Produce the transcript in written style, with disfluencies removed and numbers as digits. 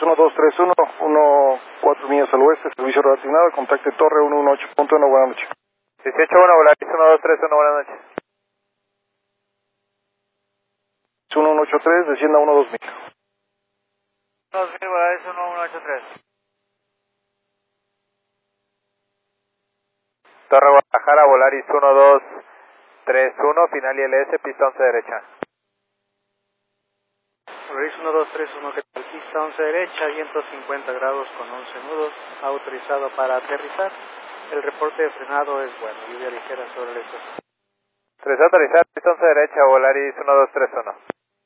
1231, 4 millas al oeste, servicio reasignado, contacte Torre 118.1, buenas noches. 18-1, Volaris 1231, buenas noches. 1183, descienda 12000. 2000, Volaris 1183. Torre Guadalajara, Volaris 1231, final ILS, pista 11 derecha. Volaris 1231, que tal, pista 11 derecha, viento 50 grados con 11 nudos, autorizado para aterrizar. El reporte de frenado es bueno, lluvia ligera sobre el este. Autorizado aterrizar, pista 11 derecha, Volaris 1231.